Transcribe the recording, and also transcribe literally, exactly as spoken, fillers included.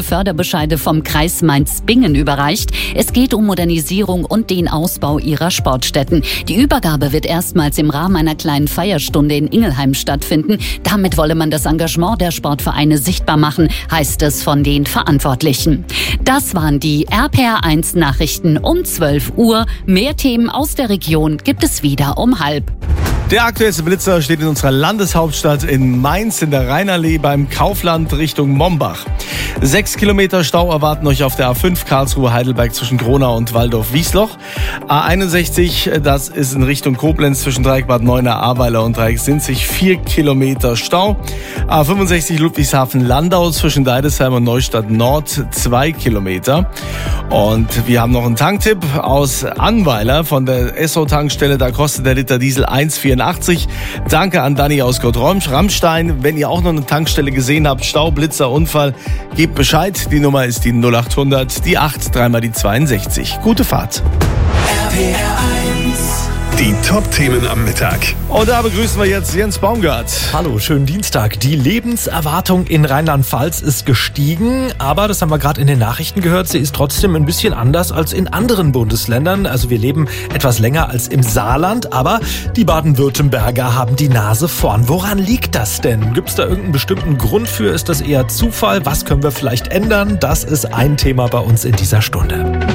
Förderbescheide vom Kreis Mainz-Bingen überreicht. Es geht um Modernisierung und den Ausbau ihrer Sportstätten. Die Übergabe wird erstmals im Rahmen einer kleinen Feierstunde in Ingelheim stattfinden. Damit wolle man das Engagement der Sportvereine sichtbar machen, heißt es von den Verantwortlichen. Das waren die R P R eins Nachrichten um zwölf Uhr. Mehr Themen aus der Region gibt es wieder um halb. Der aktuellste Blitzer steht in unserer Landeshauptstadt in Mainz in der Rheinallee beim Kaufland Richtung Mombach. Sechs Kilometer Stau erwarten euch auf der A fünf Karlsruhe-Heidelberg zwischen Gronau und Waldorf-Wiesloch. A einundsechzig, das ist in Richtung Koblenz zwischen Dreieckbad Neuenahr, Ahrweiler und Dreiecksinzig. Vier Kilometer Stau. A fünfundsechzig Ludwigshafen-Landau zwischen Deidesheim und Neustadt Nord. Zwei Kilometer. Und wir haben noch einen Tanktipp aus Annweiler von der Esso-Tankstelle. Da kostet der Liter Diesel eins Komma vierundachtzig. Danke an Dani aus Gott-Rammstein. Wenn ihr auch noch eine Tankstelle gesehen habt, Stau, Blitzer, Unfall, gebt Bescheid. Die Nummer ist die null achthundert, die acht, dreimal die zweiundsechzig. Gute Fahrt. R P R eins. Die Top-Themen am Mittag. Und da begrüßen wir jetzt Jens Baumgart. Hallo, schönen Dienstag. Die Lebenserwartung in Rheinland-Pfalz ist gestiegen, aber, das haben wir gerade in den Nachrichten gehört, sie ist trotzdem ein bisschen anders als in anderen Bundesländern. Also wir leben etwas länger als im Saarland, aber die Baden-Württemberger haben die Nase vorn. Woran liegt das denn? Gibt es da irgendeinen bestimmten Grund für? Ist das eher Zufall? Was können wir vielleicht ändern? Das ist ein Thema bei uns in dieser Stunde.